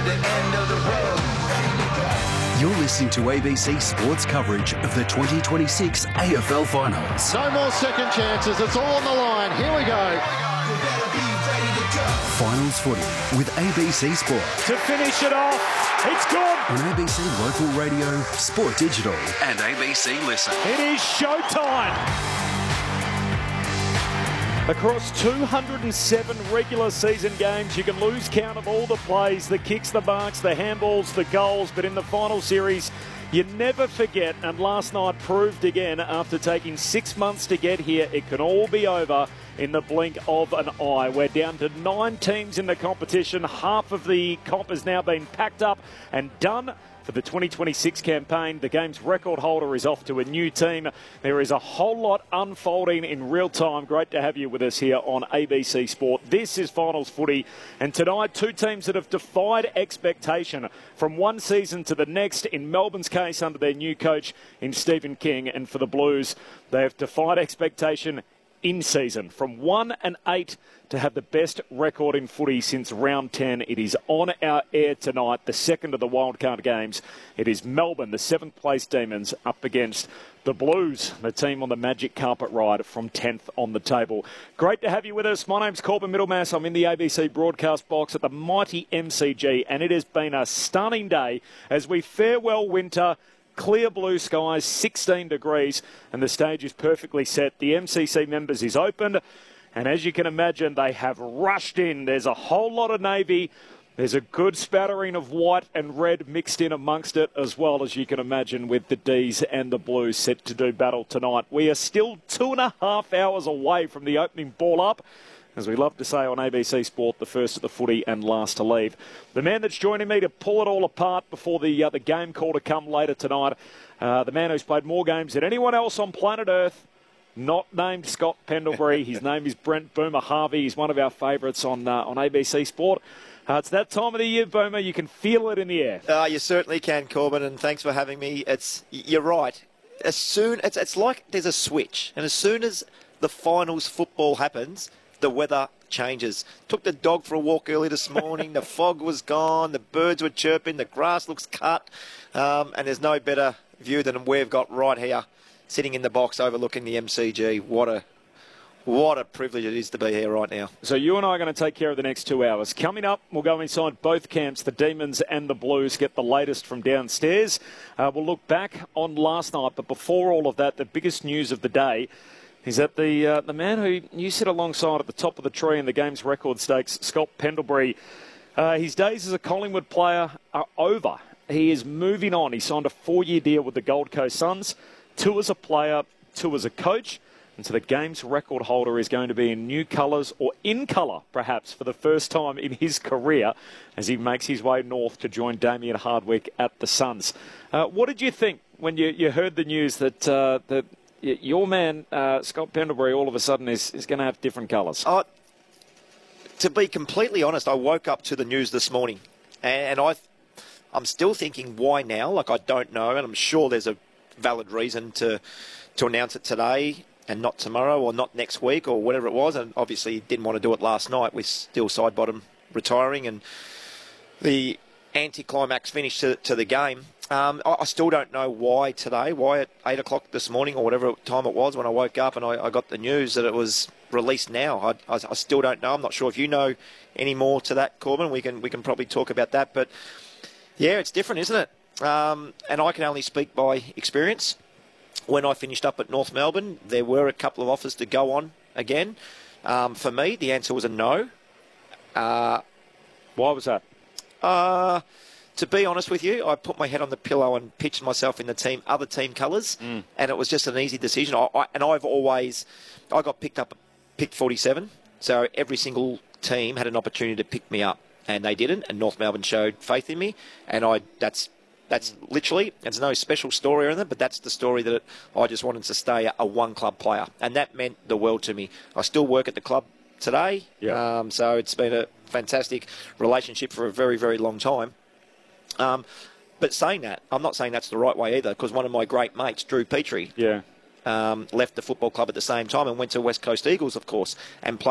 the end of the road. You're listening to ABC Sports coverage of the 2026 AFL Finals. No more second chances. It's all on the line. Here we go. Finals footy with ABC Sport. To finish it off, it's good. On ABC Local Radio, Sport Digital and ABC Listen. It is showtime. Across 207 regular season games, you can lose count of all the plays, the kicks, the marks, the handballs, the goals, but in the final series, you never forget, and last night proved again, after taking 6 months to get here, it can all be over in the blink of an eye. We're down to 9 teams in the competition. Half of the comp has now been packed up and done for the 2026 campaign. The game's record holder is off to a new team. There is a whole lot unfolding in real time. Great to have you with us here on ABC Sport. This is finals footy, and tonight 2 teams that have defied expectation from one season to the next. In Melbourne's case, under their new coach in Stephen King, and for the Blues, they have defied expectation in season from 1-8 to have the best record in footy since round 10. It is on our air tonight, the second of the wildcard games. It is Melbourne, the 7th place Demons, up against the Blues, the team on the magic carpet ride from 10th on the table. Great to have you with us. My name's Corbin Middlemass. I'm in the ABC broadcast box at the mighty MCG, and it has been a stunning day as we farewell winter. Clear blue skies, 16 degrees, and the stage is perfectly set. The MCC members is opened, and as you can imagine, they have rushed in. There's a whole lot of navy. There's a good spattering of white and red mixed in amongst it, as well as you can imagine with the D's and the Blues set to do battle tonight. We are still 2.5 hours away from the opening ball up. As we love to say on ABC Sport, the first at the footy and last to leave. The man that's joining me to pull it all apart before the game call to come later tonight, the man who's played more games than anyone else on planet Earth, not named Scott Pendlebury. His name is Brent Boomer Harvey. He's one of our favourites on ABC Sport. It's that time of the year, Boomer. You can feel it in the air. You certainly can, Corbin, and thanks for having me. You're right. It's like there's a switch, and as soon as the finals football happens, the weather changes. Took the dog for a walk early this morning. The fog was gone. The birds were chirping. The grass looks cut. And there's no better view than we've got right here, sitting in the box overlooking the MCG. What a privilege it is to be here right now. So you and I are going to take care of the next 2 hours. Coming up, we'll go inside both camps, the Demons and the Blues, get the latest from downstairs. We'll look back on last night. But before all of that, the biggest news of the day is that the man who you sit alongside at the top of the tree in the game's record stakes, Scott Pendlebury, his days as a Collingwood player are over. He is moving on. He signed a 4-year deal with the Gold Coast Suns, 2 as a player, 2 as a coach. And so the game's record holder is going to be in new colours, or in colour, perhaps, for the first time in his career as he makes his way north to join Damien Hardwick at the Suns. What did you think when you heard the news that your man, Scott Pendlebury, all of a sudden is going to have different colours? To be completely honest, I woke up to the news this morning, and I'm still thinking, why now? Like, I don't know, and I'm sure there's a valid reason to announce it today and not tomorrow or not next week or whatever it was, and obviously didn't want to do it last night with still side bottom retiring and the anticlimax finish to the game. I still don't know why today, why at 8 o'clock this morning or whatever time it was when I woke up and I got the news that it was released now. I still don't know. I'm not sure if you know any more to that, Corbin. We can probably talk about that. But, yeah, it's different, isn't it? And I can only speak by experience. When I finished up at North Melbourne, there were a couple of offers to go on again. For me, the answer was a no. Why was that? To be honest with you, I put my head on the pillow and pitched myself in the other team colours, and it was just an easy decision. I got picked 47, so every single team had an opportunity to pick me up, and they didn't. And North Melbourne showed faith in me, and that's literally, there's no special story or anything, but that's the story that I just wanted to stay a one-club player, and that meant the world to me. I still work at the club today, so it's been a fantastic relationship for a very, very long time. But saying that, I'm not saying that's the right way either, because one of my great mates, Drew Petrie, left the football club at the same time and went to West Coast Eagles, of course, and played